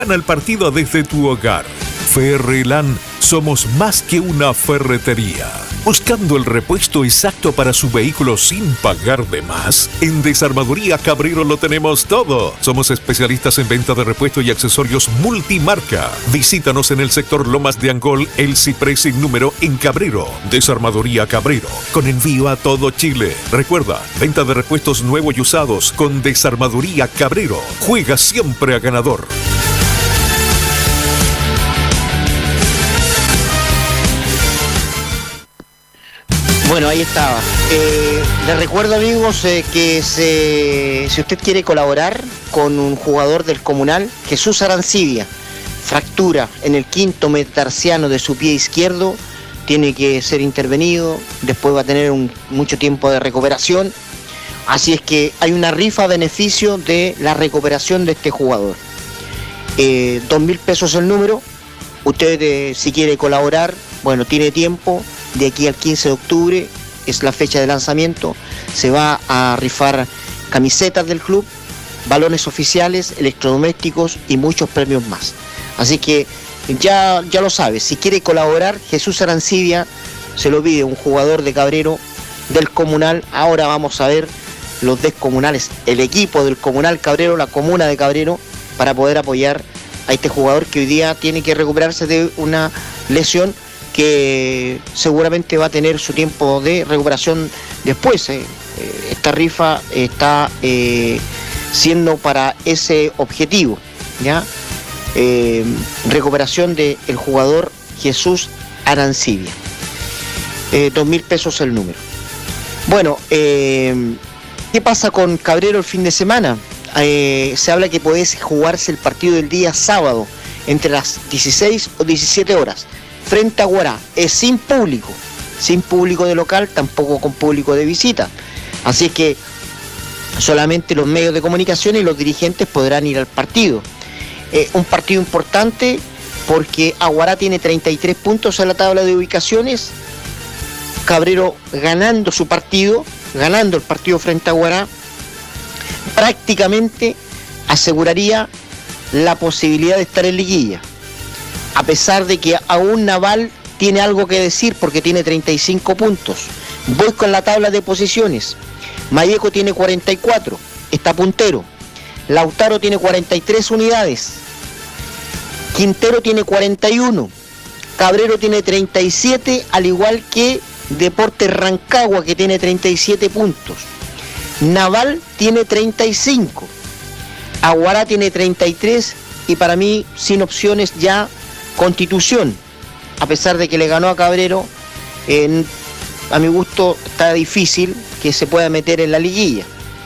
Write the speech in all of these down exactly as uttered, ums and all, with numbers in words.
Gana el partido desde tu hogar. Ferrelan, somos más que una ferretería. Buscando el repuesto exacto para su vehículo sin pagar de más, en Desarmadoría Cabrero lo tenemos todo. Somos especialistas en venta de repuestos y accesorios multimarca. Visítanos en el sector Lomas de Angol, El Ciprés sin número en Cabrero. Desarmadoría Cabrero, con envío a todo Chile. Recuerda, venta de repuestos nuevos y usados con Desarmadoría Cabrero. Juega siempre a ganador. Bueno, ahí estaba. Eh, les recuerdo, amigos, eh, que se, si usted quiere colaborar con un jugador del Comunal, Jesús Arancibia, fractura en el quinto metatarsiano de su pie izquierdo, tiene que ser intervenido, después va a tener un, mucho tiempo de recuperación, así es que hay una rifa a beneficio de la recuperación de este jugador. Eh, dos mil pesos el número, usted eh, si quiere colaborar, bueno, tiene tiempo. De aquí al quince de octubre es la fecha de lanzamiento. Se va a rifar camisetas del club, balones oficiales, electrodomésticos y muchos premios más. Así que ya, ya lo sabe, si quiere colaborar, Jesús Arancibia se lo pide, un jugador de Cabrero del Comunal. Ahora vamos a ver los descomunales, el equipo del Comunal Cabrero, la comuna de Cabrero, para poder apoyar a este jugador que hoy día tiene que recuperarse de una lesión que seguramente va a tener su tiempo de recuperación después. Eh. Esta rifa está eh, siendo para ese objetivo, ¿ya? Eh, recuperación del jugador Jesús Arancibia. Eh, dos mil pesos el número. Bueno, eh, ¿qué pasa con Cabrero el fin de semana? Eh, se habla que puede jugarse el partido del día sábado entre las dieciséis o diecisiete horas. Frente a Guará, es sin público, sin público de local, tampoco con público de visita. Así es que solamente los medios de comunicación y los dirigentes podrán ir al partido. Eh, un partido importante porque Aguará tiene treinta y tres puntos en la tabla de ubicaciones. Cabrero ganando su partido, ganando el partido frente a Aguará, prácticamente aseguraría la posibilidad de estar en liguilla. A pesar de que aún Naval tiene algo que decir porque tiene treinta y cinco puntos. Voy con la tabla de posiciones. Malleco tiene cuarenta y cuatro, está puntero. Lautaro tiene cuarenta y tres unidades. Quintero tiene cuarenta y uno. Cabrero tiene treinta y siete, al igual que Deportes Rancagua, que tiene treinta y siete puntos. Naval tiene treinta y cinco. Aguará tiene treinta y tres y para mí sin opciones ya Constitución, a pesar de que le ganó a Cabrero, eh, a mi gusto está difícil que se pueda meter en la liguilla.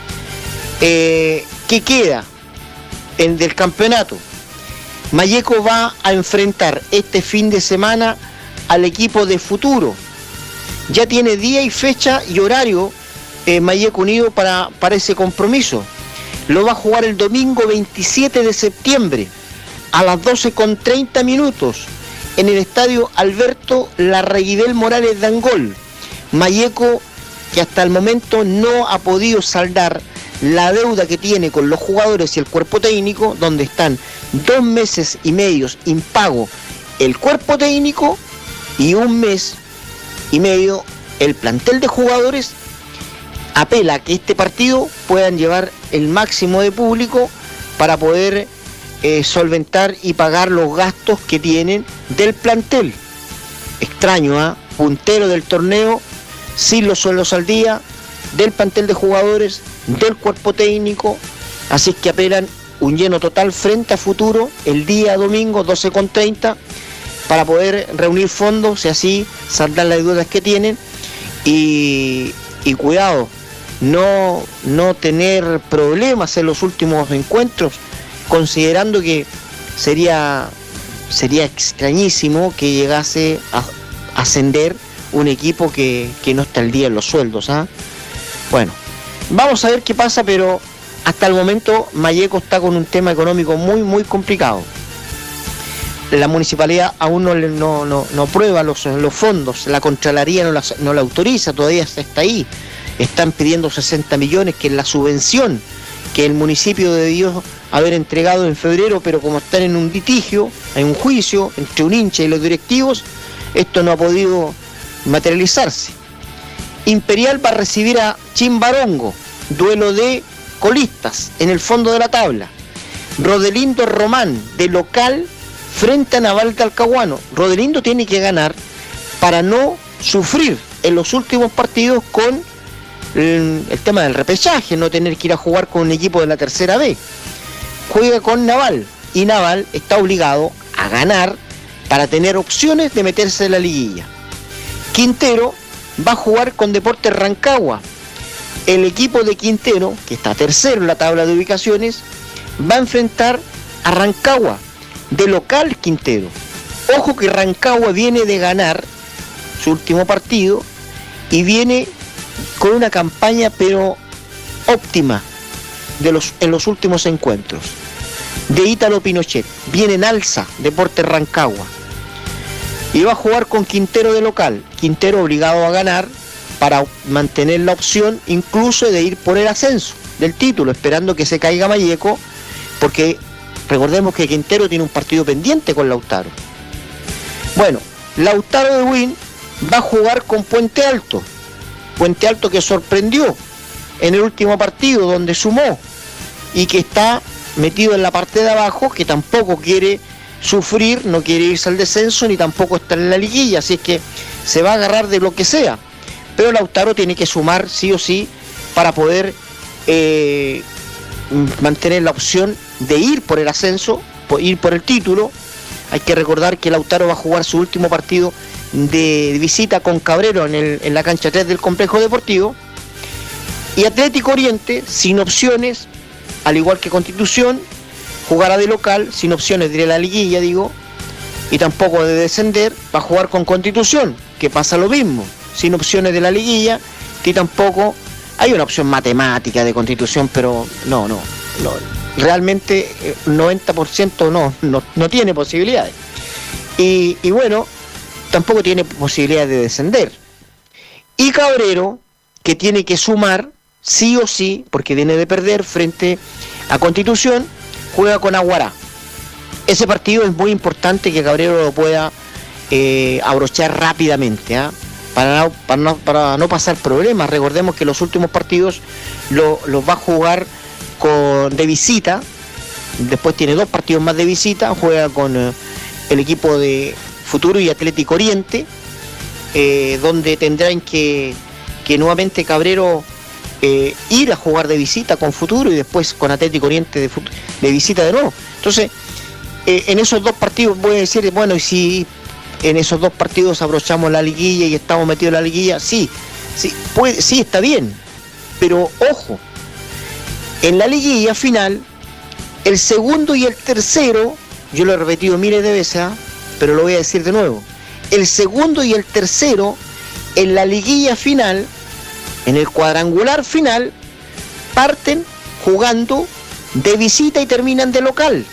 Eh, ¿Qué queda en del campeonato? Malleco va a enfrentar este fin de semana al equipo de Futuro. Ya tiene día y fecha y horario eh, Malleco Unido para, para ese compromiso. Lo va a jugar el domingo veintisiete de septiembre. A las doce con treinta minutos en el estadio Alberto Larraguidel Morales de Angol. Malleco, que hasta el momento no ha podido saldar la deuda que tiene con los jugadores y el cuerpo técnico, donde están dos meses y medios impago el cuerpo técnico y un mes y medio el plantel de jugadores, apela a que este partido puedan llevar el máximo de público para poder Eh, solventar y pagar los gastos que tienen del plantel. Extraño, ¿eh? Puntero del torneo, sin los sueldos al día, del plantel de jugadores, del cuerpo técnico, así es que apelan un lleno total frente a Futuro el día domingo doce con treinta para poder reunir fondos y así saldar las deudas que tienen y, y cuidado, no, no tener problemas en los últimos encuentros, considerando que sería, sería extrañísimo que llegase a ascender un equipo que, que no está al día en los sueldos. ¿eh? Bueno, vamos a ver qué pasa, pero hasta el momento Malleco está con un tema económico muy, muy complicado. La municipalidad aún no, no, no, no aprueba los, los fondos, la Contraloría no la, no la autoriza, todavía está ahí. Están pidiendo sesenta millones, que es la subvención que el municipio debió haber entregado en febrero, pero como están en un litigio, hay un juicio entre un hincha y los directivos, esto no ha podido materializarse. Imperial va a recibir a Chimbarongo, duelo de colistas en el fondo de la tabla. Rodelindo Román, de local, frente a Naval Talcahuano. Rodelindo tiene que ganar para no sufrir en los últimos partidos con el, el tema del repechaje, no tener que ir a jugar con un equipo de la tercera B. Juega con Naval y Naval está obligado a ganar para tener opciones de meterse en la liguilla. Quintero va a jugar con Deportes Rancagua. El equipo de Quintero, que está tercero en la tabla de ubicaciones, va a enfrentar a Rancagua, de local Quintero. Ojo que Rancagua viene de ganar su último partido y viene con una campaña pero óptima de los, en los últimos encuentros. De Ítalo Pinochet, viene en alza Deportes Rancagua. Y va a jugar con Quintero de local. Quintero obligado a ganar para mantener la opción incluso de ir por el ascenso del título, esperando que se caiga Malleco, porque recordemos que Quintero tiene un partido pendiente con Lautaro. Bueno, Lautaro de Win va a jugar con Puente Alto. Puente Alto que sorprendió en el último partido donde sumó y que está metido en la parte de abajo, que tampoco quiere sufrir, no quiere irse al descenso ni tampoco estar en la liguilla, así es que se va a agarrar de lo que sea. Pero Lautaro tiene que sumar sí o sí para poder eh, mantener la opción de ir por el ascenso, ir por el título. Hay que recordar que Lautaro va a jugar su último partido de visita con Cabrero en, el, en la cancha tres del Complejo Deportivo. Y Atlético Oriente, sin opciones, al igual que Constitución, jugará de local, sin opciones de ir a la liguilla, digo, y tampoco de descender, va a jugar con Constitución, que pasa lo mismo, sin opciones de la liguilla, y tampoco hay una opción matemática de Constitución, pero no, no, no realmente noventa por ciento no, no, no tiene posibilidades. Y, y bueno, tampoco tiene posibilidades de descender. Y Cabrero, que tiene que sumar, sí o sí, porque viene de perder frente a Constitución, juega con Aguará. Ese partido es muy importante que Cabrero lo pueda eh, abrochar rápidamente, ¿eh? para, no, para, no, para no pasar problemas. Recordemos que los últimos partidos los lo va a jugar con, de visita, después tiene dos partidos más de visita, juega con eh, el equipo de Futuro y Atlético Oriente, eh, donde tendrán que, que nuevamente Cabrero eh, ir a jugar de visita con Futuro y después con Atlético Oriente de, de visita de nuevo. Entonces, eh, en esos dos partidos voy a decir, bueno, y si en esos dos partidos abrochamos la liguilla y estamos metidos en la liguilla, sí, sí, puede, sí está bien, pero ojo, en la liguilla final, el segundo y el tercero, yo lo he repetido miles de veces, ¿eh? pero lo voy a decir de nuevo, el segundo y el tercero, en la liguilla final, en el cuadrangular final, parten jugando de visita y terminan de local.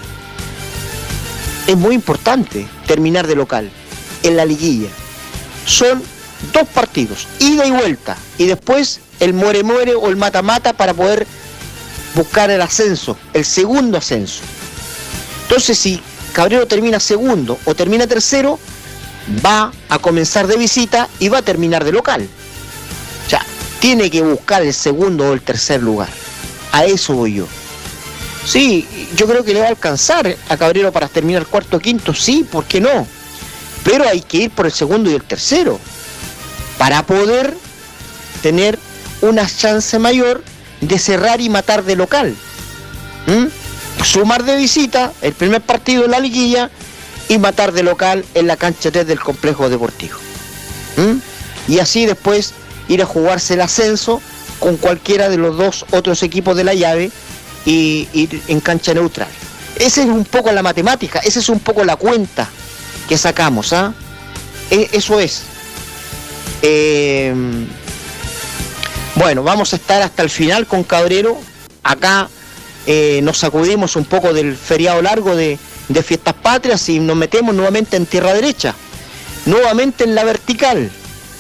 Es muy importante terminar de local en la liguilla. Son dos partidos, ida y vuelta, y después el muere-muere o el mata-mata para poder buscar el ascenso, el segundo ascenso. Entonces, si Cabrero termina segundo o termina tercero, va a comenzar de visita y va a terminar de local. O sea, tiene que buscar el segundo o el tercer lugar. A eso voy yo. Sí, yo creo que le va a alcanzar a Cabrero para terminar cuarto o quinto, sí, ¿por qué no? Pero hay que ir por el segundo y el tercero para poder tener una chance mayor de cerrar y matar de local. ¿Mm? Sumar de visita el primer partido en la liguilla y matar de local en la cancha tres del Complejo Deportivo. ¿Mm? Y así después ir a jugarse el ascenso con cualquiera de los dos otros equipos de la llave y ir en cancha neutral. Esa es un poco la matemática, esa es un poco la cuenta que sacamos, ¿ah? ¿eh? Eso es. Eh, bueno, vamos a estar hasta el final con Cabrero. Acá eh, nos sacudimos un poco del feriado largo de, de Fiestas Patrias y nos metemos nuevamente en tierra derecha, nuevamente en la vertical.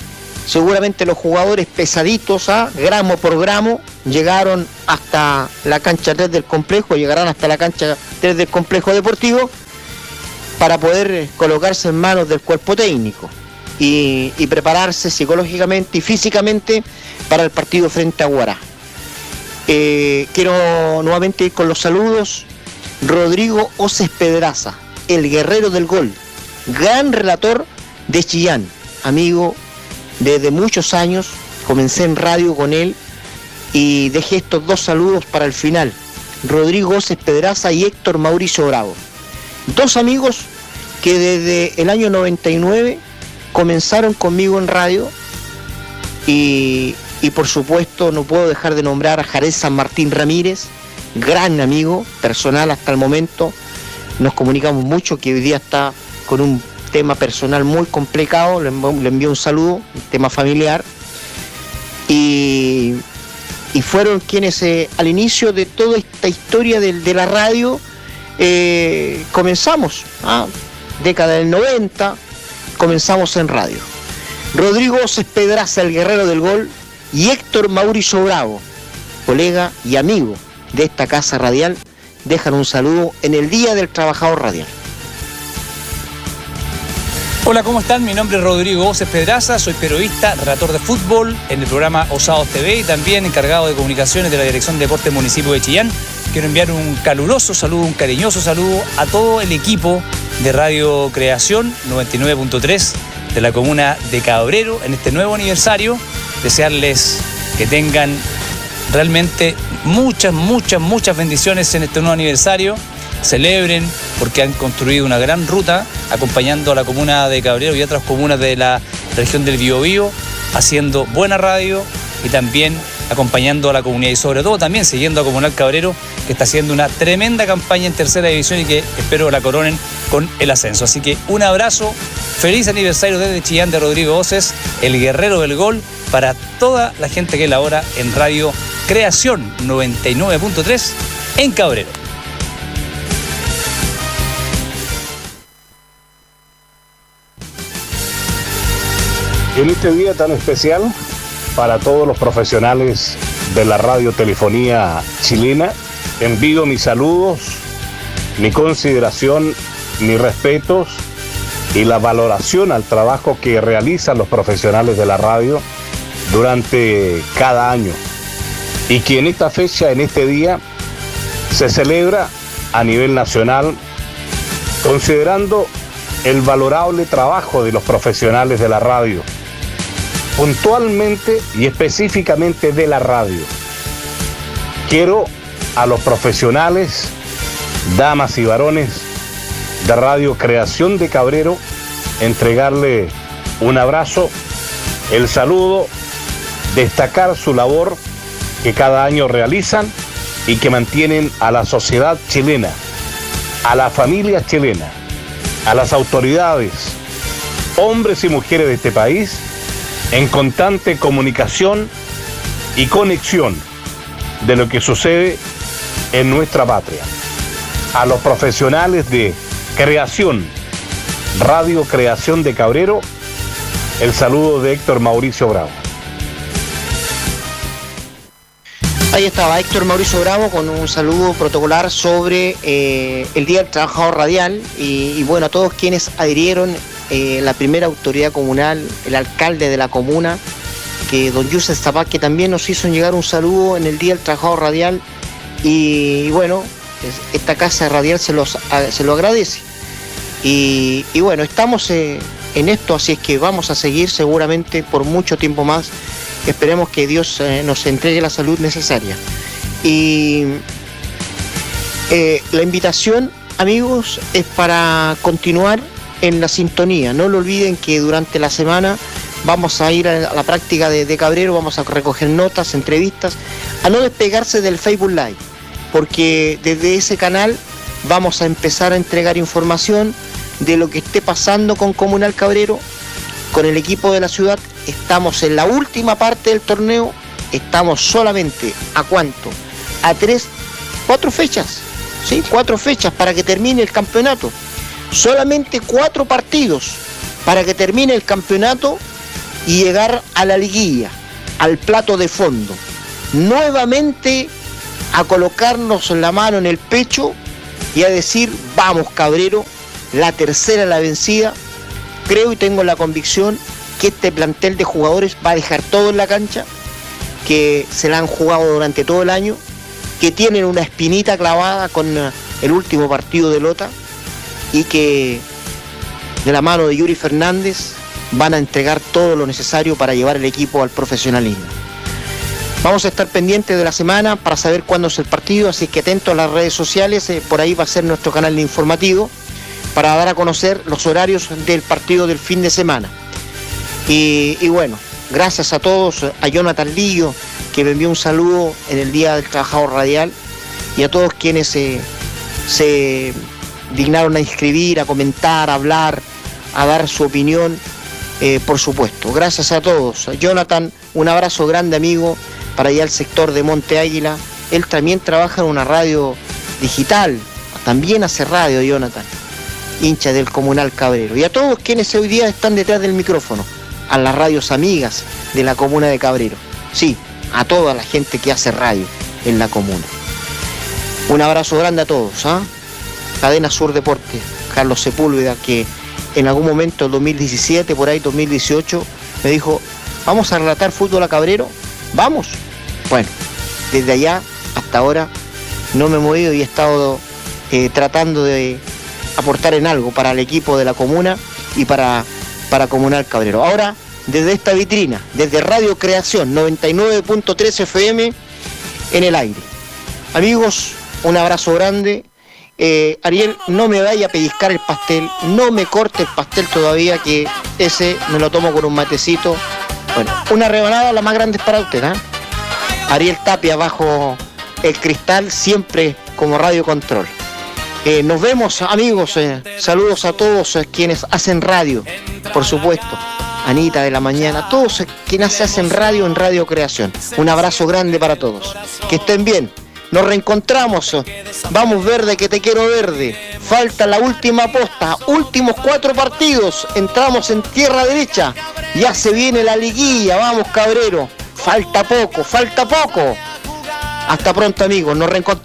seguramente los jugadores pesaditos, ¿ah? gramo por gramo, llegaron hasta la cancha tres del complejo, llegarán hasta la cancha tres del complejo deportivo para poder colocarse en manos del cuerpo técnico y, y prepararse psicológicamente y físicamente para el partido frente a Huará. Eh, quiero nuevamente ir con los saludos. Rodrigo Oces Pedraza, el guerrero del gol, gran relator de Chillán, amigo desde muchos años, comencé en radio con él y dejé estos dos saludos para el final. Rodrigo Oces Pedraza y Héctor Mauricio Bravo, dos amigos que desde el año noventa y nueve comenzaron conmigo en radio y, y por supuesto no puedo dejar de nombrar a Jared San Martín Ramírez, gran amigo personal hasta el momento, nos comunicamos mucho, que hoy día está con un tema personal muy complicado, le, le envío un saludo, un tema familiar, y, y fueron quienes eh, al inicio de toda esta historia de, de la radio eh, comenzamos, ¿ah? década del noventa, comenzamos en radio. Rodrigo Oces Pedraza, el guerrero del gol, y Héctor Mauricio Bravo, colega y amigo de esta casa radial, dejan un saludo en el Día del Trabajador Radial. Hola, ¿cómo están? Mi nombre es Rodrigo Oces Pedraza, soy periodista, relator de fútbol en el programa Osados T V y también encargado de comunicaciones de la Dirección de Deportes Municipio de Chillán. Quiero enviar un caluroso saludo, un cariñoso saludo a todo el equipo de Radio Creación noventa y nueve punto tres de la comuna de Cabrero en este nuevo aniversario. Desearles que tengan realmente muchas, muchas, muchas bendiciones en este nuevo aniversario. Celebren porque han construido una gran ruta acompañando a la comuna de Cabrero y otras comunas de la región del Biobío, haciendo buena radio y también acompañando a la comunidad y sobre todo también siguiendo a Comunal Cabrero, que está haciendo una tremenda campaña en tercera división y que espero la coronen con el ascenso. Así que un abrazo, feliz aniversario desde Chillán de Rodrigo Oces, el guerrero del gol, para toda la gente que labora en Radio Creación noventa y nueve punto tres en Cabrero. En este día tan especial para todos los profesionales de la radiotelefonía chilena, envío mis saludos, mi consideración, mis respetos y la valoración al trabajo que realizan los profesionales de la radio durante cada año, y que en esta fecha, en este día, se celebra a nivel nacional, considerando el valorable trabajo de los profesionales de la radio, puntualmente y específicamente de la radio. Quiero a los profesionales, damas y varones de Radio Creación de Cabrero, entregarle un abrazo, el saludo, destacar su labor que cada año realizan y que mantienen a la sociedad chilena, a la familia chilena, a las autoridades, hombres y mujeres de este país, en constante comunicación y conexión de lo que sucede en nuestra patria. A los profesionales de Creación, Radio Creación de Cabrero, el saludo de Héctor Mauricio Bravo. Ahí estaba Héctor Mauricio Bravo con un saludo protocolar sobre eh, el Día del Trabajador Radial y, y bueno, a todos quienes adhirieron, eh, la primera autoridad comunal, el alcalde de la comuna, que don Yusef Zapac, que también nos hizo llegar un saludo en el Día del Trabajador Radial y, y bueno, esta casa radial se, los, se lo agradece. Y, y bueno, estamos eh, en esto, así es que vamos a seguir seguramente por mucho tiempo más. Esperemos que Dios eh, nos entregue la salud necesaria. Y eh, la invitación, amigos, es para continuar en la sintonía. No lo olviden que durante la semana vamos a ir a la práctica de, de Cabrero, vamos a recoger notas, entrevistas, a no despegarse del Facebook Live, porque desde ese canal vamos a empezar a entregar información de lo que esté pasando con Comunal Cabrero, con el equipo de la ciudad. Estamos en la última parte del torneo, estamos solamente a cuánto, a tres, cuatro fechas, ¿sí? Cuatro fechas para que termine el campeonato. Solamente cuatro partidos para que termine el campeonato y llegar a la liguilla, al plato de fondo. Nuevamente a colocarnos la mano en el pecho y a decir, vamos Cabrero, la tercera la vencida. Creo y tengo la convicción que este plantel de jugadores va a dejar todo en la cancha, que se la han jugado durante todo el año, que tienen una espinita clavada con el último partido de Lota y que de la mano de Yuri Fernández van a entregar todo lo necesario para llevar el equipo al profesionalismo. Vamos a estar pendientes de la semana para saber cuándo es el partido, así que atentos a las redes sociales, eh, por ahí va a ser nuestro canal informativo para dar a conocer los horarios del partido del fin de semana. Y, y bueno, gracias a todos, a Jonathan Lillo, que me envió un saludo en el Día del Trabajador Radial, y a todos quienes eh, se dignaron a inscribir, a comentar, a hablar, a dar su opinión, eh, por supuesto. Gracias a todos. Jonathan, un abrazo grande, amigo, para allá el sector de Monte Águila. Él también trabaja en una radio digital, también hace radio, Jonathan, hincha del Comunal Cabrero. Y a todos quienes hoy día están detrás del micrófono, a las radios amigas de la comuna de Cabrero. Sí, a toda la gente que hace radio en la comuna. Un abrazo grande a todos, ¿ah? Cadena Sur Deporte, Carlos Sepúlveda, que en algún momento, en dos mil diecisiete, por ahí dos mil dieciocho, me dijo, ¿vamos a relatar fútbol a Cabrero? ¿Vamos? Bueno, desde allá hasta ahora no me he movido y he estado eh, tratando de aportar en algo para el equipo de la comuna y para, para Comunal Cabrero. Ahora, desde esta vitrina, desde Radio Creación noventa y nueve punto tres F M en el aire. Amigos, un abrazo grande. Eh, Ariel, no me vaya a pellizcar el pastel, no me corte el pastel todavía, que ese me lo tomo con un matecito. Bueno, una rebanada, la más grande es para usted, ¿eh? Ariel Tapia bajo el cristal, siempre como Radio Control. Eh, nos vemos, amigos, eh, saludos a todos eh, quienes hacen radio, por supuesto. Anita de la mañana, todos eh, quienes hacen radio en Radio Creación. Un abrazo grande para todos. Que estén bien. Nos reencontramos. Vamos verde, que te quiero verde. Falta la última posta. Últimos cuatro partidos. Entramos en tierra derecha. Ya se viene la liguilla. Vamos, Cabrero. Falta poco, falta poco. Hasta pronto, amigos. Nos reencontramos.